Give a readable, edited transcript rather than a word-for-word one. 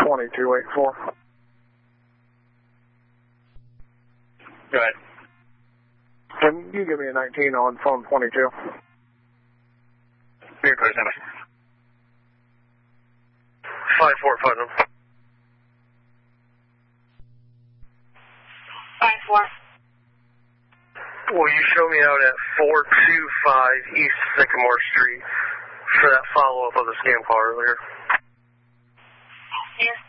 2284. Go ahead. Can you give me a 19 on phone 22? Your code number. 5451. 54. Will you show me out at 425 East Sycamore Street for that follow-up of the scam call earlier? Yes.